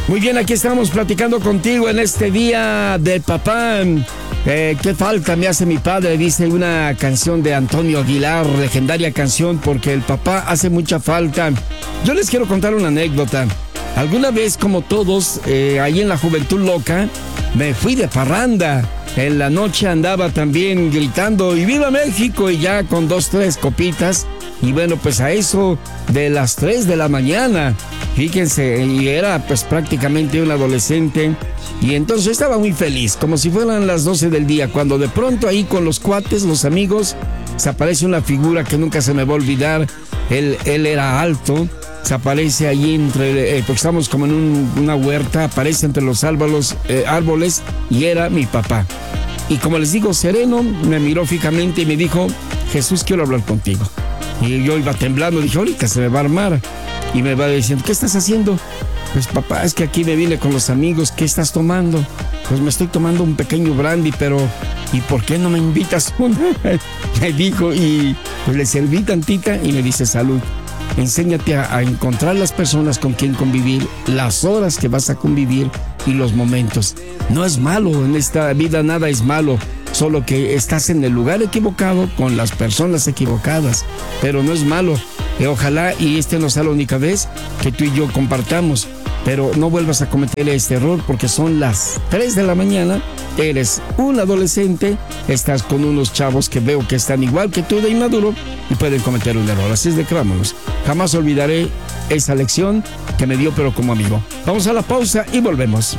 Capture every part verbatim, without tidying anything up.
Muy bien, aquí estamos platicando contigo en este día del papá. Eh, ¿Qué falta me hace mi padre? Dice una canción de Antonio Aguilar, legendaria canción, porque el papá hace mucha falta. Yo les quiero contar una anécdota. Alguna vez, como todos, eh, ahí en la Juventud Loca, me fui de parranda. En la noche andaba también gritando, ¡y viva México! Y ya con dos, tres copitas. Y bueno, pues a eso de las tres de la mañana, fíjense, y era pues prácticamente un adolescente. Y entonces estaba muy feliz, como si fueran las doce del día, cuando de pronto ahí con los cuates, los amigos, se aparece una figura que nunca se me va a olvidar. Él, él era alto, se aparece ahí entre, eh, porque estamos como en un, una huerta, aparece entre los árboles, eh, árboles y era mi papá. Y como les digo, sereno, me miró fijamente y me dijo, Jesús, quiero hablar contigo. Y yo iba temblando, dije, ahorita se me va a armar. Y me va diciendo, ¿qué estás haciendo? Pues papá, es que aquí me vine con los amigos, ¿qué estás tomando? Pues me estoy tomando un pequeño brandy, pero ¿y por qué no me invitas una? Me dijo, y pues le serví tantita y me dice, salud. Enséñate a, a encontrar las personas con quien convivir, las horas que vas a convivir y los momentos. No es malo, en esta vida nada es malo, solo que estás en el lugar equivocado con las personas equivocadas, pero no es malo. Eh, ojalá y este no sea la única vez que tú y yo compartamos, pero no vuelvas a cometer este error porque son las tres de la mañana, eres un adolescente, estás con unos chavos que veo que están igual que tú de inmaduro y pueden cometer un error, así es de que vámonos. Jamás olvidaré esa lección que me dio, pero como amigo. Vamos a la pausa y volvemos.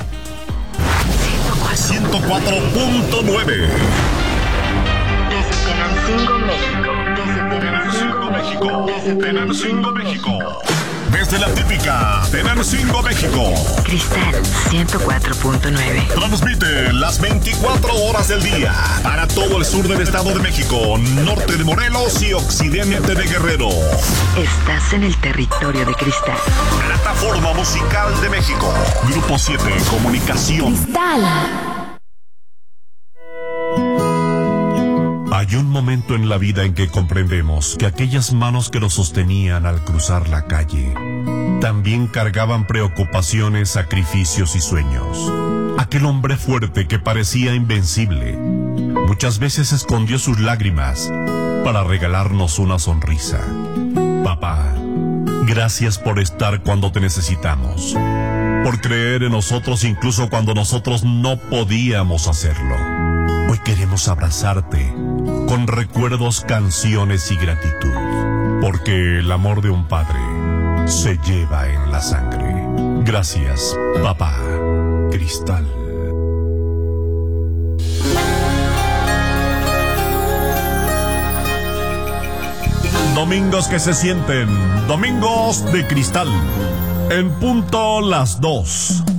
ciento cuatro punto nueve. Desde Tenancingo, México. Tenancingo, México. Tenancingo, México. Desde la típica Tenancingo, México. Cristal ciento cuatro punto nueve. Transmite las veinticuatro horas del día para todo el sur del Estado de México, norte de Morelos y occidente de Guerrero. Estás en el territorio de Cristal. Plataforma Musical de México. Grupo siete Comunicación. Cristal. Hay un momento en la vida en que comprendemos que aquellas manos que nos sostenían al cruzar la calle también cargaban preocupaciones, sacrificios y sueños. Aquel hombre fuerte que parecía invencible muchas veces escondió sus lágrimas para regalarnos una sonrisa. Papá, gracias por estar cuando te necesitamos, por creer en nosotros incluso cuando nosotros no podíamos hacerlo. Hoy queremos abrazarte con recuerdos, canciones y gratitud, porque el amor de un padre se lleva en la sangre. Gracias, papá. Cristal. Domingos que se sienten, domingos de Cristal. En punto las dos.